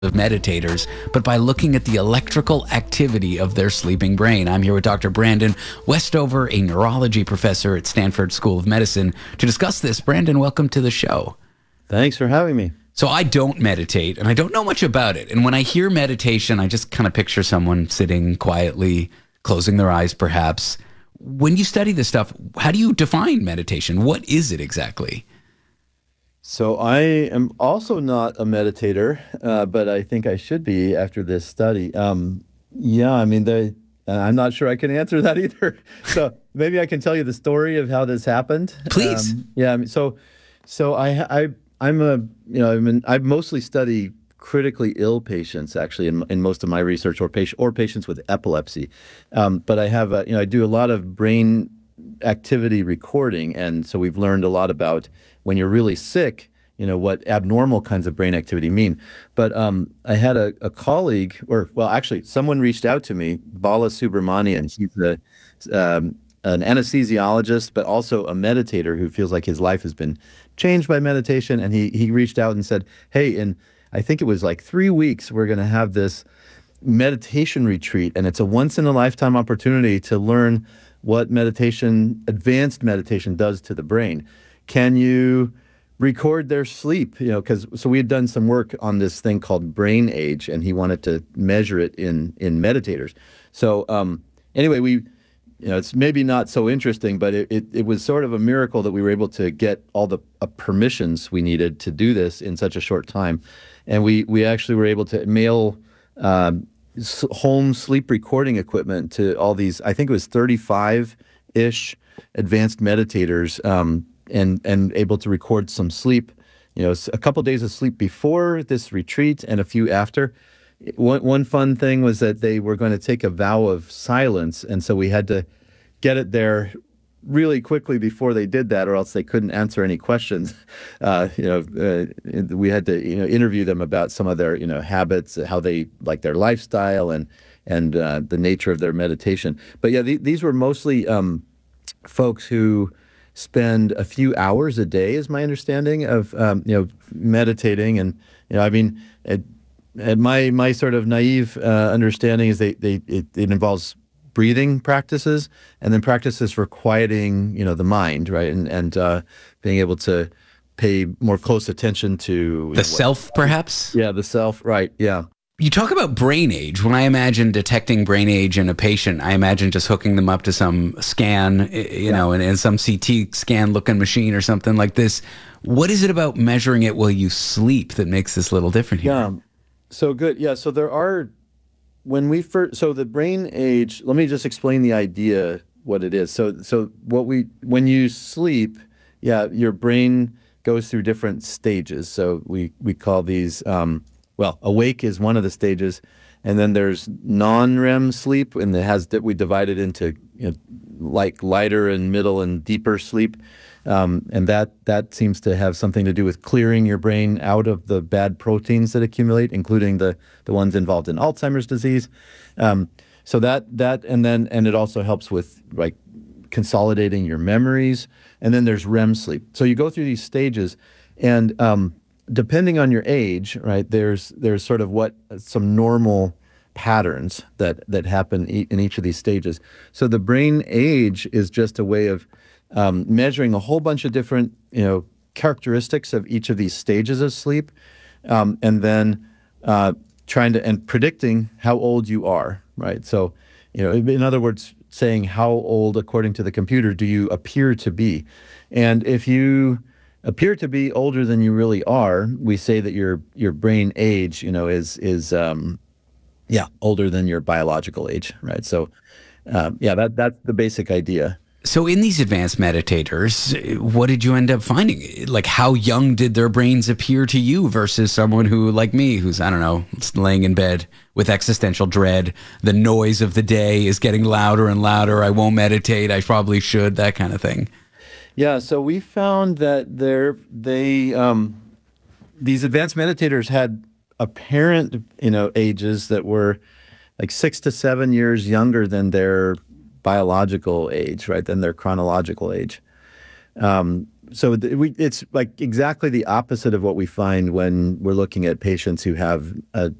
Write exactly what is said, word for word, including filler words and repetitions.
of meditators, but by looking at the electrical activity of their sleeping brain. I'm here with Doctor Brandon Westover, a neurology professor at Stanford School of Medicine, to discuss this. Brandon, welcome to the show. Thanks for having me. So I don't meditate, and I don't know much about it. And when I hear meditation, I just kind of picture someone sitting quietly, closing their eyes perhaps. When you study this stuff, how do you define meditation? What is it exactly? So I am also not a meditator, uh, but I think I should be after this study. Um, yeah, I mean, the, uh, I'm not sure I can answer that either. So maybe I can tell you the story of how this happened. Please. Um, yeah. I mean, so, so I, I, I'm a, you know, I mean, I mostly study critically ill patients actually in, in most of my research, or patient or patients with epilepsy. Um, but I have, a, you know, I do a lot of brain activity recording, and so we've learned a lot about when you're really sick, you know, what abnormal kinds of brain activity mean. But um, I had a, a colleague, or well, actually, someone reached out to me, Bala Subramanian. He's a, um, an anesthesiologist, but also a meditator who feels like his life has been changed by meditation. And he he reached out and said, "Hey, in I think it was like three weeks, we're going to have this meditation retreat, and it's a once in a lifetime opportunity to learn what meditation, advanced meditation, does to the brain. Can you record their sleep?" You know, because so we had done some work on this thing called brain age, and he wanted to measure it in in meditators. So um, anyway, we, you know, it's maybe not so interesting, but it, it it was sort of a miracle that we were able to get all the uh, permissions we needed to do this in such a short time, and we we actually were able to mail Um, home sleep recording equipment to all these, I think it was thirty-five-ish advanced meditators, um, and and able to record some sleep, you know, a couple days of sleep before this retreat and a few after. One, one fun thing was that they were going to take a vow of silence, and so we had to get it there really quickly before they did that, or else they couldn't answer any questions. Uh, you know, uh, we had to, you know, interview them about some of their, you know, habits, how they like their lifestyle, and and uh, the nature of their meditation. But yeah, th- these were mostly um, folks who spend a few hours a day, is my understanding, of um, you know, meditating. And you know, I mean, it, at my my sort of naive uh, understanding is they they it, it involves breathing practices, and then practices for quieting, you know, the mind, right, and and uh, being able to pay more close attention to The know, self, what, perhaps? yeah, the self, right, yeah. You talk about brain age. When I imagine detecting brain age in a patient, I imagine just hooking them up to some scan, you yeah. know, and, and some C T scan looking machine or something like this. What is it about measuring it while you sleep that makes this a little different here? Yeah, so good. Yeah, so there are, when we first, so the brain age, let me just explain the idea, what it is. So, so what we, when you sleep, yeah, your brain goes through different stages. So we, we call these, um, well, awake is one of the stages, and then there's non-R E M sleep, and it has, we divide it into, you know, like lighter and middle and deeper sleep. Um, and that that seems to have something to do with clearing your brain out of the bad proteins that accumulate, including the the ones involved in Alzheimer's disease. Um, so that that and then and it also helps with like consolidating your memories. And then there's R E M sleep. So you go through these stages, and um, depending on your age, right, there's there's sort of what some normal patterns that that happen e- in each of these stages. So the brain age is just a way of Um, measuring a whole bunch of different, you know, characteristics of each of these stages of sleep, um, and then uh, trying to and predicting how old you are, right? So, you know, in other words, saying how old, according to the computer, do you appear to be? And if you appear to be older than you really are, we say that your your brain age, you know, is is um, yeah, older than your biological age, right? So, uh, yeah, that that's the basic idea. So in these advanced meditators, what did you end up finding? Like, how young did their brains appear to you versus someone who, like me, who's, I don't know, laying in bed with existential dread, the noise of the day is getting louder and louder, I won't meditate, I probably should, that kind of thing? Yeah, so we found that there they um, these advanced meditators had apparent, you know, ages that were like six to seven years younger than their biological age, right, than their chronological age. Um, so th- we, it's like exactly the opposite of what we find when we're looking at patients who have a